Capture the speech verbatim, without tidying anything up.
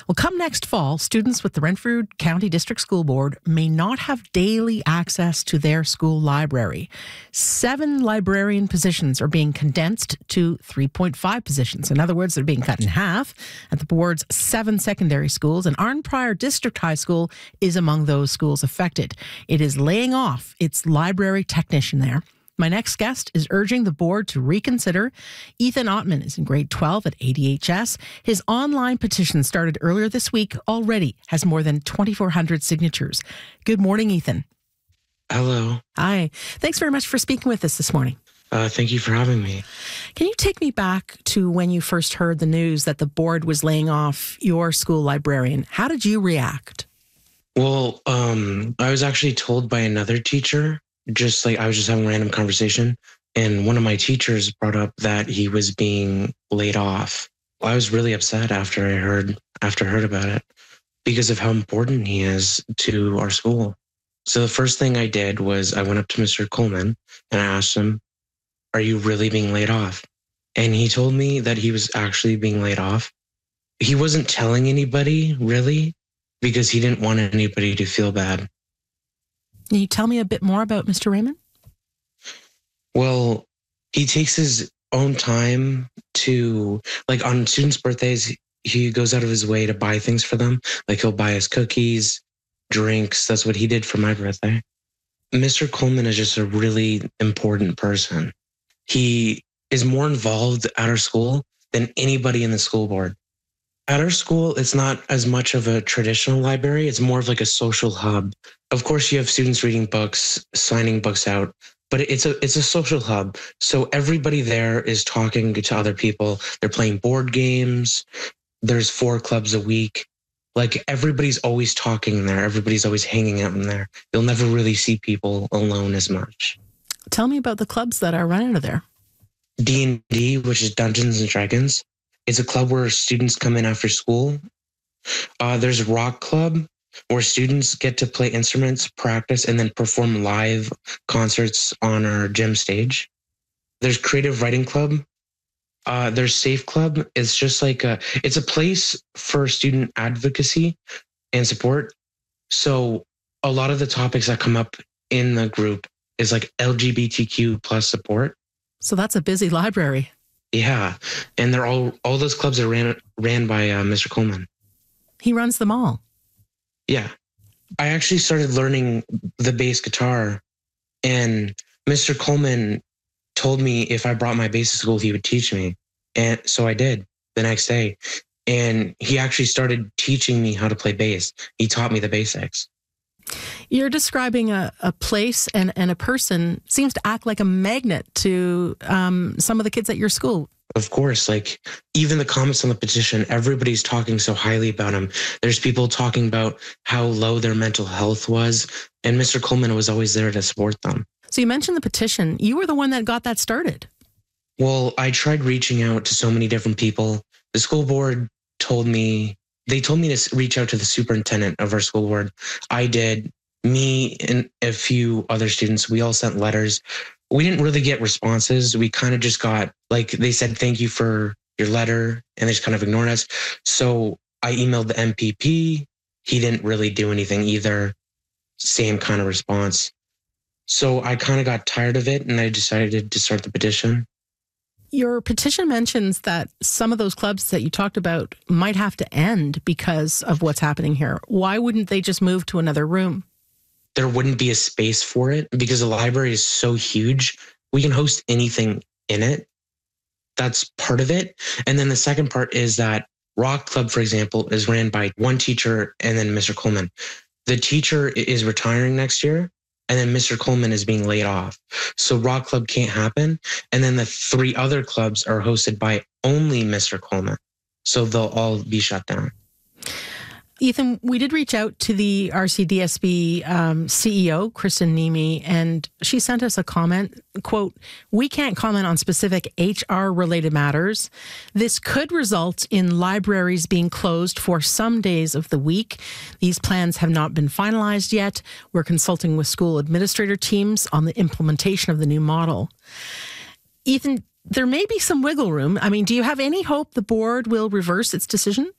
Well, come next fall, students with the Renfrew County District School Board may not have daily access to their school library. Seven librarian positions are being condensed to three point five positions. In other words, they're being cut in half at the board's seven secondary schools, and Arnprior District High School is among those schools affected. It is laying off its library technician there. My next guest is urging the board to reconsider. Ethan Ottman is in grade twelve at A D H S. His online petition started earlier this week, already has more than twenty-four hundred signatures. Good morning, Ethan. Hello. Hi. Thanks very much for speaking with us this morning. Uh, thank you for having me. Can you take me back to when you first heard the news that the board was laying off your school librarian? How did you react? Well, um, I was actually told by another teacher, just like I was just having a random conversation, and one of my teachers brought up that he was being laid off. I was really upset after I heard after I heard about it because of how important he is to our school. So the first thing I did was I went up to Mister Coleman and I asked him, "Are you really being laid off?" And he told me that he was actually being laid off. He wasn't telling anybody, really, because he didn't want anybody to feel bad. Can you tell me a bit more about Mister Raymond? Well, he takes his own time to, like on students' birthdays, he goes out of his way to buy things for them. Like he'll buy us cookies, drinks. That's what he did for my birthday. Mister Coleman is just a really important person. He is more involved at our school than anybody in the school board. At our school, it's not as much of a traditional library. It's more of like a social hub. Of course, you have students reading books, signing books out, but it's a it's a social hub. So everybody there is talking to other people. They're playing board games. There's four clubs a week. Like everybody's always talking there. Everybody's always hanging out in there. You'll never really see people alone as much. Tell me about the clubs that are run out of there. D and D, which is Dungeons and Dragons. It's a club where students come in after school. Uh, there's Rock Club, where students get to play instruments, practice, and then perform live concerts on our gym stage. There's Creative Writing Club. Uh, there's Safe Club. It's just like a, it's a place for student advocacy and support. So a lot of the topics that come up in the group is like L G B T Q plus support. So that's a busy library. Yeah, and they're all all those clubs are ran ran by uh, Mister Coleman. He runs them all. Yeah, I actually started learning the bass guitar, and Mister Coleman told me if I brought my bass to school, he would teach me, and so I did the next day. And he actually started teaching me how to play bass. He taught me the basics. You're describing a, a place and, and a person seems to act like a magnet to um, some of the kids at your school. Of course, like even the comments on the petition, everybody's talking so highly about him. There's people talking about how low their mental health was, and Mister Coleman was always there to support them. So you mentioned the petition. You were the one that got that started. Well, I tried reaching out to so many different people. The school board told me, they told me to reach out to the superintendent of our school board. I did. Me and a few other students, we all sent letters. We didn't really get responses. We kind of just got, like, they said, thank you for your letter, and they just kind of ignored us. So I emailed the M P P. He didn't really do anything either. Same kind of response. So I kind of got tired of it, and I decided to start the petition. Your petition mentions that some of those clubs that you talked about might have to end because of what's happening here. Why wouldn't they just move to another room? There wouldn't be a space for it because the library is so huge. We can host anything in it. That's part of it. And then the second part is that Rock Club, for example, is ran by one teacher and then Mister Coleman. The teacher is retiring next year, and then Mister Coleman is being laid off. So Rock Club can't happen. And then the three other clubs are hosted by only Mister Coleman. So they'll all be shut down. Ethan, we did reach out to the R C D S B um, C E O, Kristen Nemi, and she sent us a comment, quote, "We can't comment on specific H R-related matters. This could result in libraries being closed for some days of the week. These plans have not been finalized yet. We're consulting with school administrator teams on the implementation of the new model." Ethan, there may be some wiggle room. I mean, do you have any hope the board will reverse its decision?